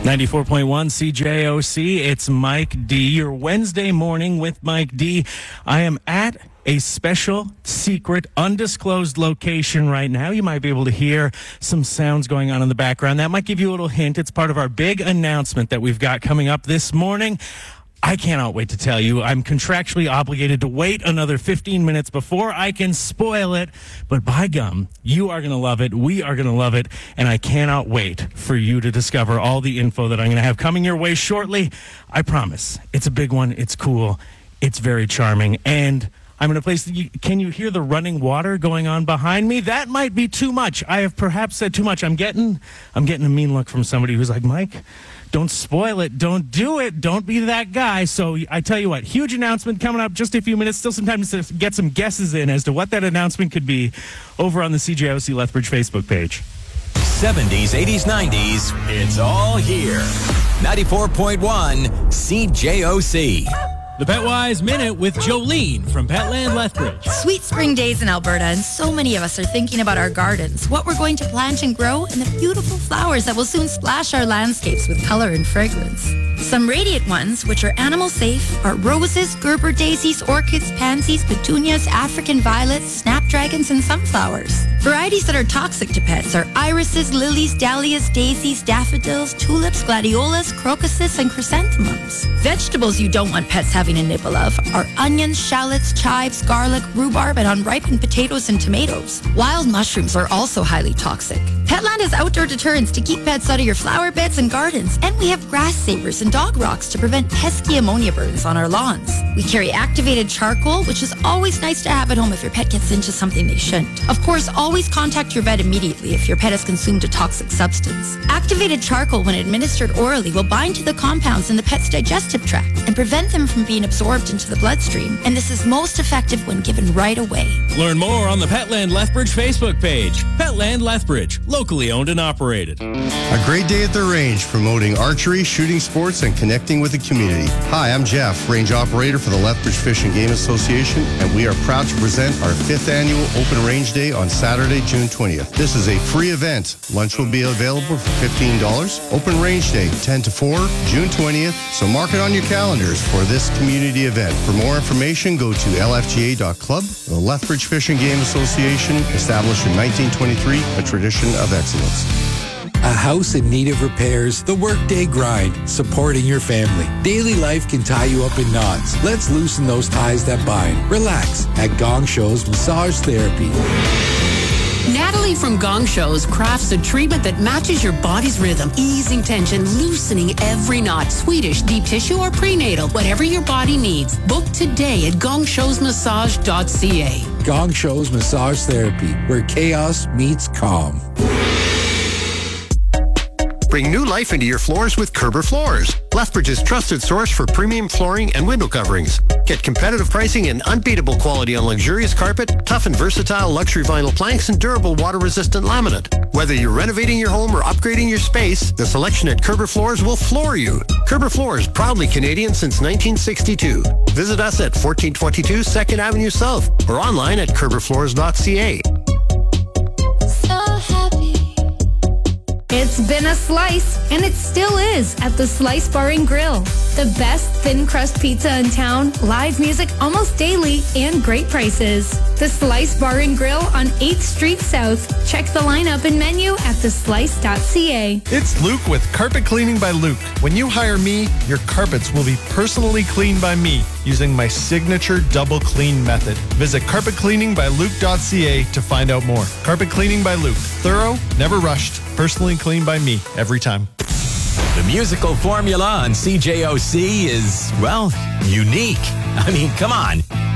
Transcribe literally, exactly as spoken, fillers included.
ninety-four point one C J O C, it's Mike D. Your Wednesday morning with Mike D. I am at a special, secret, undisclosed location right now. You might be able to hear some sounds going on in the background. That might give you a little hint. It's part of our big announcement that we've got coming up this morning. I cannot wait to tell you. I'm contractually obligated to wait another fifteen minutes before I can spoil it. But by gum, you are going to love it. We are going to love it. And I cannot wait for you to discover all the info that I'm going to have coming your way shortly. I promise. It's a big one. It's cool. It's very charming. And I'm in a place that you, can you hear the running water going on behind me? That might be too much. I have perhaps said too much. I'm getting, I'm getting a mean look from somebody who's like, Mike, don't spoil it. Don't do it. Don't be that guy. So I tell you what, huge announcement coming up just a few minutes. Still some time to get some guesses in as to what that announcement could be over on the C J O C Lethbridge Facebook page. seventies, eighties, nineties, it's all here. ninety-four point one C J O C. The PetWise Minute with Jolene from Petland Lethbridge. Sweet spring days in Alberta, and so many of us are thinking about our gardens, what we're going to plant and grow, and the beautiful flowers that will soon splash our landscapes with color and fragrance. Some radiant ones, which are animal safe, are roses, Gerber daisies, orchids, pansies, petunias, African violets, snapdragons, and sunflowers. Varieties that are toxic to pets are irises, lilies, dahlias, daisies, daffodils, tulips, gladiolas, crocuses, and chrysanthemums. Vegetables you don't want pets having a nibble of are onions, shallots, chives, garlic, rhubarb, and unripened potatoes and tomatoes. Wild mushrooms are also highly toxic. Petland has outdoor deterrents to keep pets out of your flower beds and gardens, and we have grass savers and dog rocks to prevent pesky ammonia burns on our lawns. We carry activated charcoal, which is always nice to have at home if your pet gets into something they shouldn't. Of course, always contact your vet immediately if your pet has consumed a toxic substance. Activated charcoal, when administered orally, will bind to the compounds in the pet's digestive tract and prevent them from being absorbed into the bloodstream, and this is most effective when given right away. Learn more on the Petland Lethbridge Facebook page. Petland Lethbridge, locally owned and operated. A great day at the range, promoting archery, shooting sports, and connecting with the community. Hi, I'm Jeff, range operator for the Lethbridge Fish and Game Association, and we are proud to present our fifth annual Open Range Day on Saturday, June twentieth. This is a free event. Lunch will be available for fifteen dollars. Open Range Day, ten to four, June twentieth, so mark it on your calendars for this community event. For more information, go to L F G A dot club. The Lethbridge Fish and Game Association, established in nineteen twenty-three, a tradition of excellence. A house in need of repairs, the workday grind, supporting your family. Daily life can tie you up in knots. Let's loosen those ties that bind. Relax at Gong Show's Massage Therapy. Natalie from Gong Shows crafts a treatment that matches your body's rhythm, easing tension, loosening every knot. Swedish, deep tissue, or prenatal, whatever your body needs. Book today at gong shows massage dot c a. Gong Show's Massage Therapy, where chaos meets calm. Bring new life into your floors with Kerber Floors, Lethbridge's trusted source for premium flooring and window coverings. Get competitive pricing and unbeatable quality on luxurious carpet, tough and versatile luxury vinyl planks, and durable water-resistant laminate. Whether you're renovating your home or upgrading your space, the selection at Kerber Floors will floor you. Kerber Floors, proudly Canadian since nineteen sixty-two. Visit us at fourteen twenty-two second Avenue South or online at kerber floors dot c a. It's been a slice, and it still is, at the Slice Bar and Grill. The best thin crust pizza in town, live music almost daily, and great prices. The Slice Bar and Grill on eighth Street South. Check the lineup and menu at the slice dot c a. It's Luke with Carpet Cleaning by Luke. When you hire me, your carpets will be personally cleaned by me using my signature double clean method. Visit carpet cleaning by luke dot c a to find out more. Carpet Cleaning by Luke. Thorough, never rushed, personally cleaned by me every time. The musical formula on C J O C is, well, unique. I mean, come on.